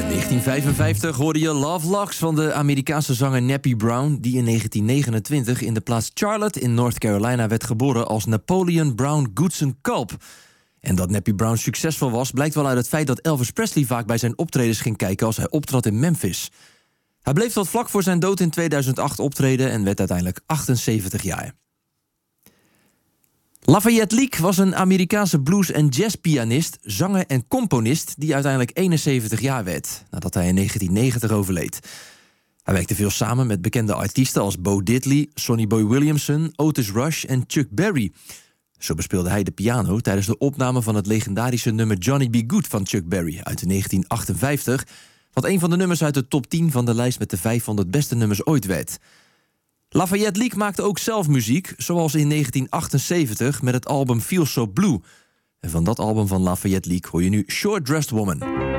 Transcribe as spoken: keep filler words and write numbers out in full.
negentien vijfenvijftig hoorde je Love Locks van de Amerikaanse zanger Nappy Brown, die in negentien negenentwintig in de plaats Charlotte in North Carolina werd geboren als Napoleon Brown Goodson Culp. En dat Nappy Brown succesvol was, blijkt wel uit het feit dat Elvis Presley vaak bij zijn optredens ging kijken als hij optrad in Memphis. Hij bleef tot vlak voor zijn dood in tweeduizend acht optreden en werd uiteindelijk achtenzeventig jaar. Lafayette Leak was een Amerikaanse blues- en jazzpianist, zanger en componist die uiteindelijk eenenzeventig jaar werd, nadat hij in negentien negentig overleed. Hij werkte veel samen met bekende artiesten als Bo Diddley, Sonny Boy Williamson, Otis Rush en Chuck Berry. Zo bespeelde hij de piano tijdens de opname van het legendarische nummer Johnny B. Good van Chuck Berry uit negentien achtenvijftig, wat een van de nummers uit de top tien van de lijst met de vijfhonderd beste nummers ooit werd. Lafayette Leak maakte ook zelf muziek, zoals in negentien achtenzeventig met het album Feel So Blue. En van dat album van Lafayette Leak hoor je nu Short Dressed Woman.